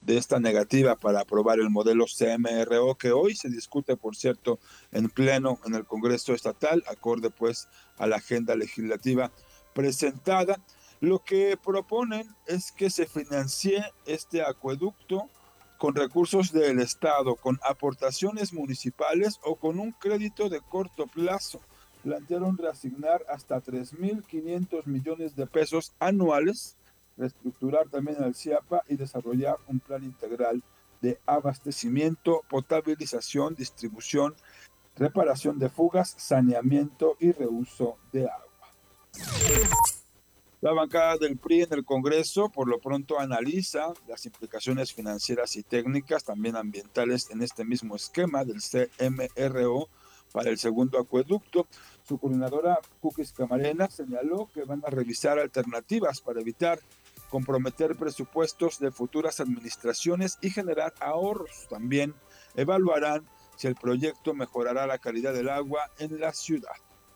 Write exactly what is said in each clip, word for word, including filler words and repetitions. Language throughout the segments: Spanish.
de esta negativa para aprobar el modelo C M R O, que hoy se discute, por cierto, en pleno en el Congreso Estatal, acorde pues a la agenda legislativa presentada. Lo que proponen es que se financie este acueducto con recursos del Estado, con aportaciones municipales o con un crédito de corto plazo. Plantearon reasignar hasta tres mil quinientos millones de pesos anuales, reestructurar también el CIAPA y desarrollar un plan integral de abastecimiento, potabilización, distribución, reparación de fugas, saneamiento y reuso de agua. La bancada del P R I en el Congreso por lo pronto analiza las implicaciones financieras y técnicas, también ambientales, en este mismo esquema del C M R O para el segundo acueducto. Su coordinadora, Cookies Camarena, señaló que van a revisar alternativas para evitar comprometer presupuestos de futuras administraciones y generar ahorros. También evaluarán si el proyecto mejorará la calidad del agua en la ciudad.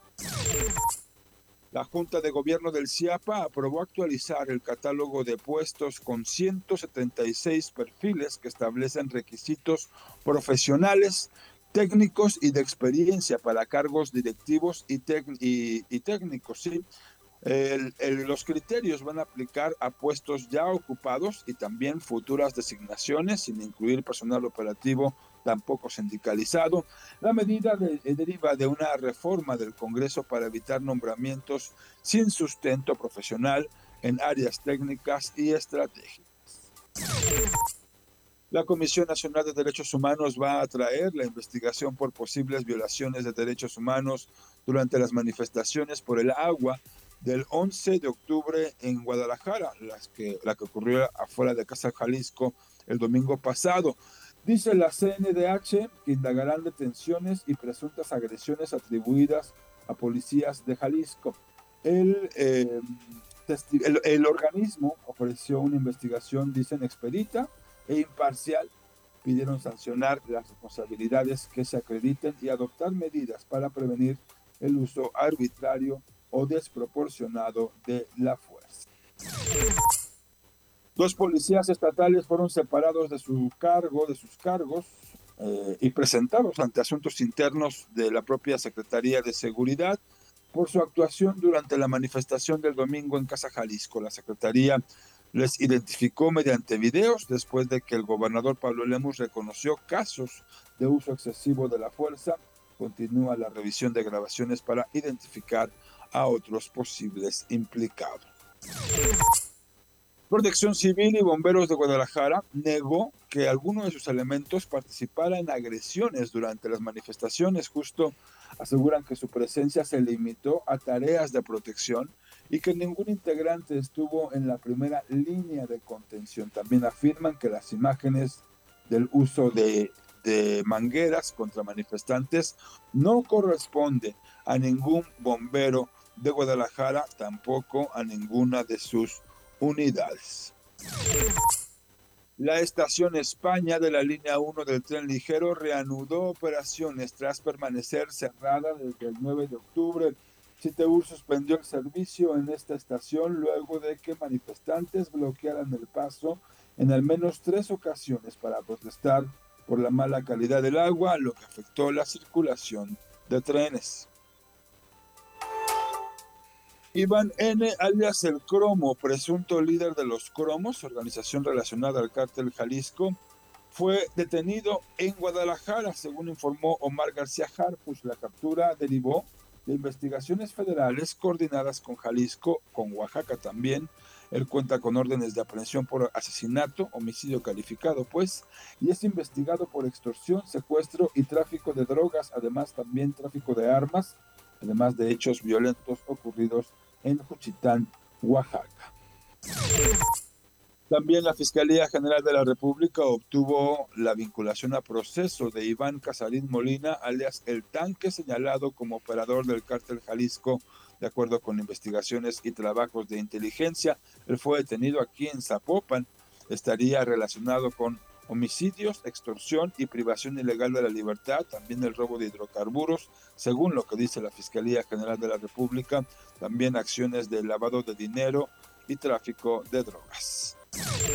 La Junta de Gobierno del CIAPA aprobó actualizar el catálogo de puestos con ciento setenta y seis perfiles que establecen requisitos profesionales, técnicos y de experiencia para cargos directivos y, y, y técnicos, ¿sí? El, el, los criterios van a aplicar a puestos ya ocupados y también futuras designaciones, sin incluir personal operativo tampoco sindicalizado. La medida de, deriva de una reforma del Congreso para evitar nombramientos sin sustento profesional en áreas técnicas y estratégicas. La Comisión Nacional de Derechos Humanos va a traer la investigación por posibles violaciones de derechos humanos durante las manifestaciones por el agua del once de octubre en Guadalajara, las que, la que ocurrió afuera de Casa Jalisco el domingo pasado. Dice la C N D H que indagarán detenciones y presuntas agresiones atribuidas a policías de Jalisco. El, eh, el, el organismo ofreció una investigación, dicen, expedita e imparcial. Pidieron sancionar las responsabilidades que se acrediten y adoptar medidas para prevenir el uso arbitrario o desproporcionado de la fuerza. Dos policías estatales fueron separados de su cargo, de sus cargos eh, y presentados ante asuntos internos de la propia Secretaría de Seguridad por su actuación durante la manifestación del domingo en Casa Jalisco. La Secretaría les identificó mediante videos después de que el gobernador Pablo Lemus reconoció casos de uso excesivo de la fuerza. Continúa la revisión de grabaciones para identificar a otros posibles implicados. Protección Civil y Bomberos de Guadalajara negó que alguno de sus elementos participara en agresiones durante las manifestaciones. Justo aseguran que su presencia se limitó a tareas de protección y que ningún integrante estuvo en la primera línea de contención. También afirman que las imágenes del uso de, de mangueras contra manifestantes no corresponde a ningún bombero de Guadalajara, tampoco a ninguna de sus unidades. La estación España de la línea uno del tren ligero reanudó operaciones tras permanecer cerrada desde el nueve de octubre. Citeur suspendió el servicio en esta estación luego de que manifestantes bloquearan el paso en al menos tres ocasiones para protestar por la mala calidad del agua, lo que afectó la circulación de trenes. Iván N., alias El Cromo, presunto líder de los Cromos, organización relacionada al cártel Jalisco, fue detenido en Guadalajara, según informó Omar García Harfuch. La captura derivó de investigaciones federales coordinadas con Jalisco, con Oaxaca también. Él cuenta con órdenes de aprehensión por asesinato, homicidio calificado, pues, y es investigado por extorsión, secuestro y tráfico de drogas, además también tráfico de armas, además de hechos violentos ocurridos en Juchitán, Oaxaca. También la Fiscalía General de la República obtuvo la vinculación a proceso de Iván Casarín Molina, alias El Tanque, señalado como operador del cártel Jalisco, de acuerdo con investigaciones y trabajos de inteligencia. Él fue detenido aquí en Zapopan. Estaría relacionado con homicidios, extorsión y privación ilegal de la libertad, también el robo de hidrocarburos, según lo que dice la Fiscalía General de la República, también acciones de lavado de dinero y tráfico de drogas.